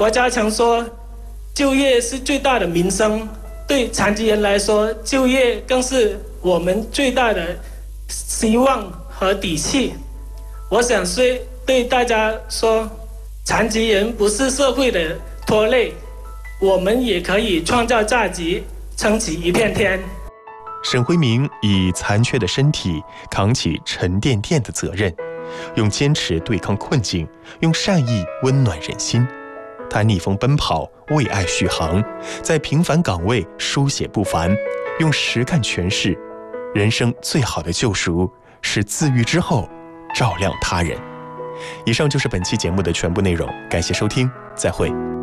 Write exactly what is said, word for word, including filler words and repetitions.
国家曾说，就业是最大的民生，对残疾人来说，就业更是我们最大的希望和底气。我想虽对大家说，残疾人不是社会的拖累，我们也可以创造价值，撑起一片天。 沈辉明以残缺的身体扛起沉甸甸的责任，用坚持对抗困境，用善意温暖人心。他逆风奔跑，为爱续航，在平凡岗位书写不凡，用实干诠释人生最好的救赎是自愈之后照亮他人。以上就是本期节目的全部内容，感谢收听，再会。